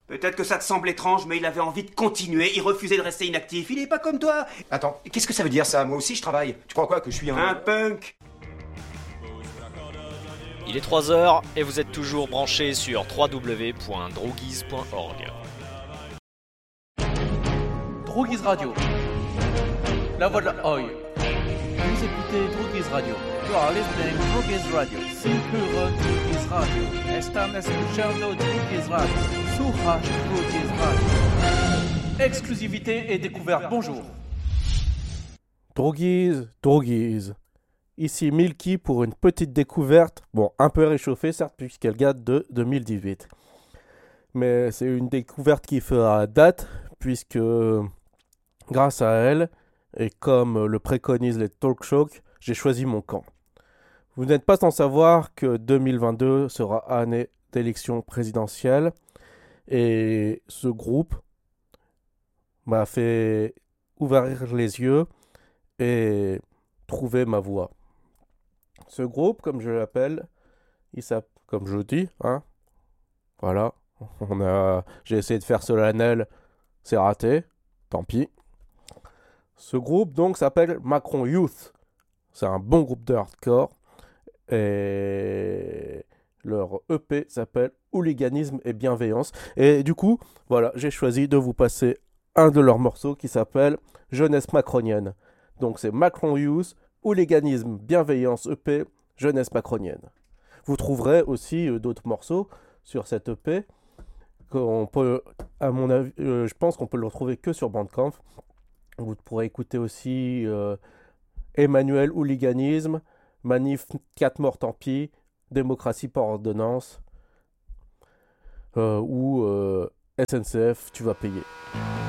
Peut-être que ça te semble étrange, mais il avait envie de continuer, il refusait de rester inactif, il est pas comme toi. Attends, qu'est-ce que ça veut dire ça? Moi aussi je travaille. Tu crois quoi, que je suis Un punk. Il est 3h et vous êtes toujours branchés sur www.droguise.org. Droguise Radio. La voix de la Oi. Vous écoutez Droguise Radio. You are listening to Droguise Radio. Sin puro Droguise Radio. Están escuchando Droguise Radio. Suraj Droguise Radio. Exclusivité et découverte. Bonjour. Droguise. Ici Milky pour une petite découverte. Bon, un peu réchauffée certes puisqu'elle date de 2018. Mais c'est une découverte qui fera date puisque grâce à elle, et comme le préconisent les talk shows, j'ai choisi mon camp. Vous n'êtes pas sans savoir que 2022 sera année d'élection présidentielle et ce groupe m'a fait ouvrir les yeux et trouver ma voie. Ce groupe, comme je l'appelle, comme je dis, voilà, j'ai essayé de faire solennel, c'est raté, tant pis. Ce groupe donc s'appelle Macron Youth. C'est un bon groupe de hardcore. Et leur EP s'appelle Hooliganisme et Bienveillance. Et du coup, voilà, j'ai choisi de vous passer un de leurs morceaux qui s'appelle Jeunesse macronienne. Donc c'est Macron Youth, Hooliganisme, Bienveillance EP, Jeunesse macronienne. Vous trouverez aussi d'autres morceaux sur cette EP. Qu'on peut, à mon avis, je pense qu'on peut le retrouver que sur Bandcamp. Vous pourrez écouter aussi Emmanuel Hooliganisme, Manif 4 morts tant pis, Démocratie par ordonnance ou SNCF tu vas payer.